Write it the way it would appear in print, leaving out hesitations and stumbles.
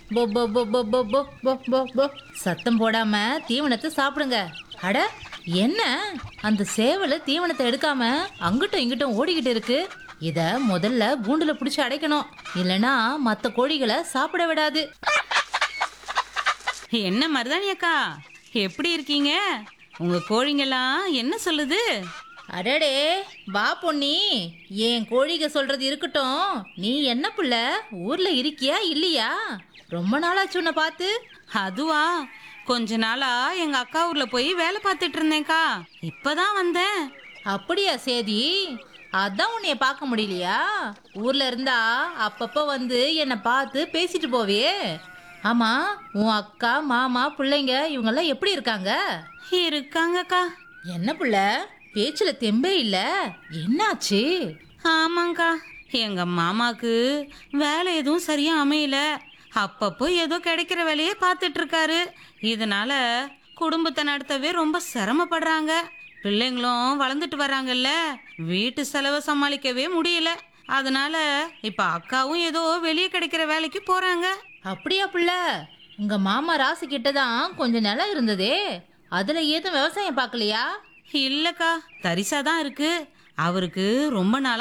பொ பொ பொ பொ பொ பொ பொ பொ பொ. சத்தம் போடாம தீவனத்தை சாப்பிடுங்க. அட, என்ன அந்த சேவல தீவனத்தை எடுக்காம அங்கிட்டும் இங்கிட்டும் ஓடிக்கிட்டு இருக்கு. இத முதல்ல கூண்டுல பிடிச்சு அடைக்கணும், இல்லனா மத்த கோழிகளை சாப்பிட விடாது. என்ன மருதாணி அக்கா, எப்படி இருக்கீங்க? உங்க கோழிங்கெல்லாம் என்ன சொல்லுது? அடடே, வா பொன்னி. என் கோழிக சொல்றது இருக்கட்டும், நீ என்ன புள்ள, ஊர்ல இருக்கியா இல்லையா? ரொம்ப நாளாச்சு உன்னை பார்த்து. அதுவா, கொஞ்ச நாளா எங்க அக்கா ஊர்ல போய் வேலை பார்த்துட்டு இருந்தேன்க்கா. இப்பதான் வந்தேன். அப்படியா சேதி? அதான் உன்னைய பார்க்க முடியலையா? ஊர்ல இருந்தா அப்பப்ப வந்து என்னை பார்த்து பேசிட்டு போவியே. ஆமா, உன் அக்கா மாமா பிள்ளைங்க இவங்கெல்லாம் எப்படி இருக்காங்க? இருக்காங்கக்கா. என்ன புள்ள, பேச்சுல தெம்பே இல்ல, என்னாச்சு? ஆமாங்க்கா, எங்க மாமாக்கு வேலை எதுவும் சரியா அமையல. அப்பப்போ ஏதோ கிடைக்கிற வேலையே பார்த்துட்டு இருக்காரு. இதனால குடும்பத்தை நடத்தவே ரொம்ப சிரமப்படுறாங்க. பிள்ளைங்களும் வளர்ந்துட்டு வராங்கல்ல, வீட்டு செலவை சமாளிக்கவே முடியல. அதனால இப்ப அக்காவும் ஏதோ வெளியே கிடைக்கிற வேலைக்கு போறாங்க. அப்படியா புள்ள? உங்க மாமா ராசு கிட்டதான் கொஞ்சம் நிலம் இருந்ததே, அதுல ஏதும் விவசாயம் பார்க்கலையா? இல்லக்கா, தரிசாதான் இருக்கு. அவருக்கு ரொம்ப நாளா